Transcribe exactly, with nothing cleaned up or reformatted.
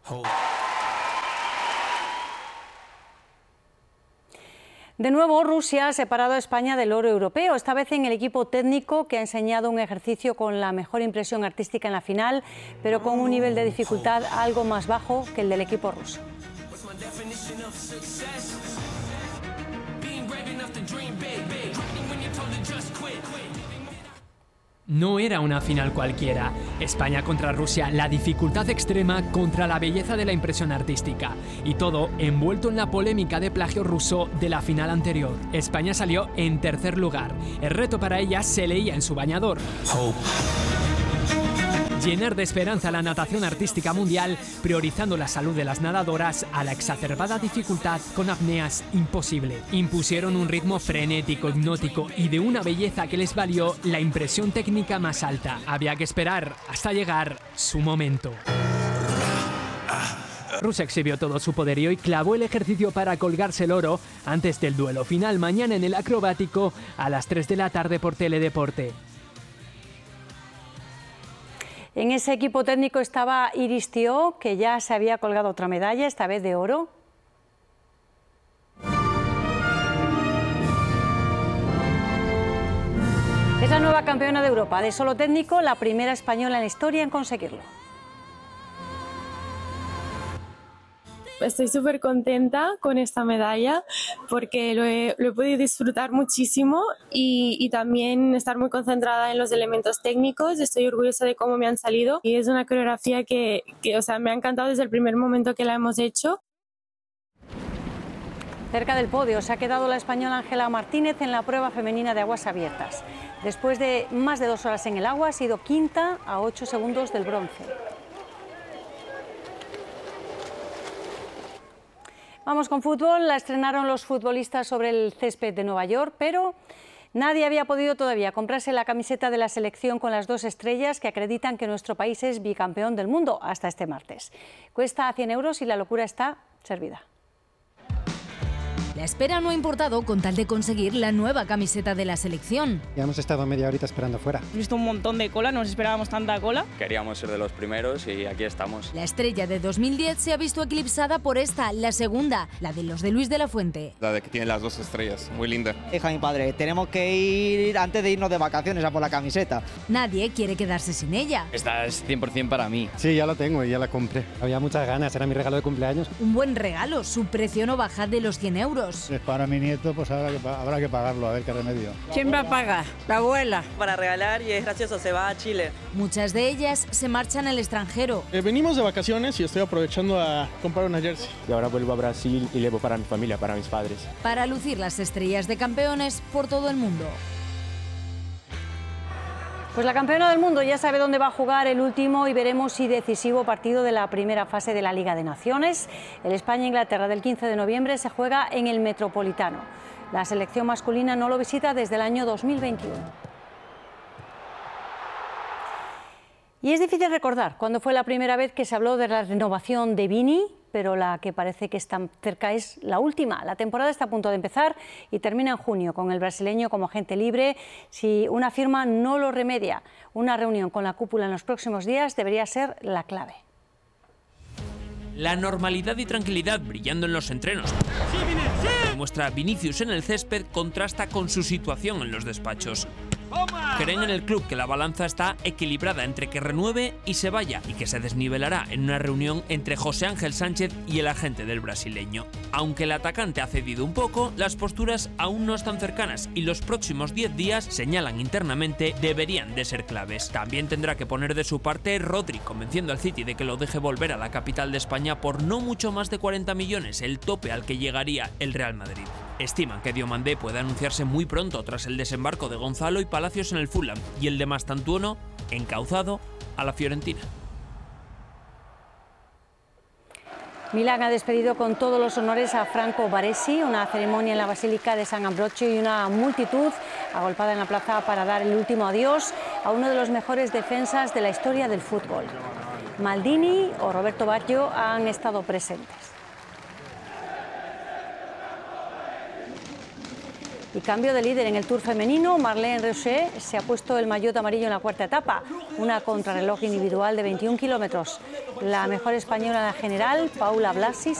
De nuevo, Rusia ha separado a España del oro europeo, esta vez en el equipo técnico, que ha enseñado un ejercicio con la mejor impresión artística en la final, pero con un nivel de dificultad algo más bajo que el del equipo ruso. No era una final cualquiera. España contra Rusia, la dificultad extrema contra la belleza de la impresión artística. Y todo envuelto en la polémica de plagio ruso de la final anterior. España salió en tercer lugar. El reto para ella se leía en su bañador. Hope. Llenar de esperanza la natación artística mundial, priorizando la salud de las nadadoras a la exacerbada dificultad con apneas imposible. Impusieron un ritmo frenético, hipnótico y de una belleza que les valió la impresión técnica más alta. Había que esperar hasta llegar su momento. Rusia exhibió todo su poderío y clavó el ejercicio para colgarse el oro antes del duelo final mañana en el acrobático a las tres de la tarde por Teledeporte. En ese equipo técnico estaba Iris Thiaw, que ya se había colgado otra medalla, esta vez de oro. Es la nueva campeona de Europa de solo técnico, la primera española en la historia en conseguirlo. Estoy súper contenta con esta medalla porque lo he, lo he podido disfrutar muchísimo y, y también estar muy concentrada en los elementos técnicos. Estoy orgullosa de cómo me han salido y es una coreografía que, que o sea, me ha encantado desde el primer momento que la hemos hecho. Cerca del podio se ha quedado la española Ángela Martínez en la prueba femenina de aguas abiertas. Después de más de dos horas en el agua, ha sido quinta a ocho segundos del bronce. Vamos con fútbol. La estrenaron los futbolistas sobre el césped de Nueva York, pero nadie había podido todavía comprarse la camiseta de la selección con las dos estrellas que acreditan que nuestro país es bicampeón del mundo hasta este martes. Cuesta cien euros y la locura está servida. La espera no ha importado con tal de conseguir la nueva camiseta de la selección. Ya hemos estado media horita esperando fuera. Hemos visto un montón de cola, no nos esperábamos tanta cola. Queríamos ser de los primeros y aquí estamos. La estrella de dos mil diez se ha visto eclipsada por esta, la segunda, la de los de Luis de la Fuente. La de que tiene las dos estrellas, muy linda. Hija mi padre, tenemos que ir antes de irnos de vacaciones a por la camiseta. Nadie quiere quedarse sin ella. Esta es cien por cien para mí. Sí, ya la tengo y ya la compré. Había muchas ganas, era mi regalo de cumpleaños. Un buen regalo, su precio no baja de los cien euros. Es para mi nieto, pues habrá que, habrá que pagarlo, a ver qué remedio. ¿Quién va a pagar? La abuela. Para regalar y es gracioso, se va a Chile. Muchas de ellas se marchan al extranjero. Eh, venimos de vacaciones y estoy aprovechando a comprar una jersey. Y ahora vuelvo a Brasil y llevo para mi familia, para mis padres. Para lucir las estrellas de campeones por todo el mundo. Pues la campeona del mundo ya sabe dónde va a jugar el último y veremos si decisivo partido de la primera fase de la Liga de Naciones. El España-Inglaterra del quince de noviembre se juega en el Metropolitano. La selección masculina no lo visita desde el año dos mil veintiuno. Y es difícil recordar cuándo fue la primera vez que se habló de la renovación de Vini, pero la que parece que está cerca es la última. La temporada está a punto de empezar y termina en junio con el brasileño como agente libre. Si una firma no lo remedia, una reunión con la cúpula en los próximos días debería ser la clave. La normalidad y tranquilidad brillando en los entrenos que muestra Vinicius en el césped contrasta con su situación en los despachos. Creen en el club que la balanza está equilibrada entre que renueve y se vaya, y que se desnivelará en una reunión entre José Ángel Sánchez y el agente del brasileño. Aunque el atacante ha cedido un poco, las posturas aún no están cercanas y los próximos diez días, señalan internamente, deberían de ser claves. También tendrá que poner de su parte Rodri, convenciendo al City de que lo deje volver a la capital de España por no mucho más de cuarenta millones, el tope al que llegaría el Real Madrid. Estiman que Diomandé puede anunciarse muy pronto tras el desembarco de Gonzalo y Palacios en el Fulham y el de Mastantuono encauzado a la Fiorentina. Milán ha despedido con todos los honores a Franco Baresi, una ceremonia en la Basílica de San Ambrogio y una multitud agolpada en la plaza para dar el último adiós a uno de los mejores defensas de la historia del fútbol. Maldini o Roberto Baggio han estado presentes. Y cambio de líder en el Tour femenino. Marlene Reusser se ha puesto el maillot amarillo en la cuarta etapa, una contrarreloj individual de veintiún kilómetros. La mejor española en la general, Paula Blasi,